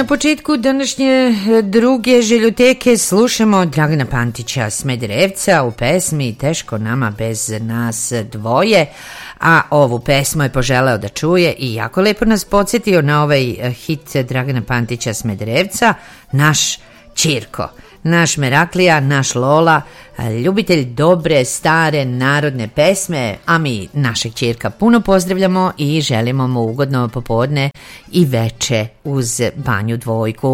početku današnje druge željoteke slušamo Dragana Pantića Smederevca u pesmi Teško nama bez nas dvoje, a ovu pesmu je poželeo da čuje i jako lepo nas podsjetio na ovaj hit Dragana Pantića Smederevca, naš Ćirko. Naš Meraklija, naš Lola, ljubitelj dobre, stare, narodne pesme, a mi našeg Ćirka puno pozdravljamo i želimo mu ugodno popodne i veče uz Banju Dvojku.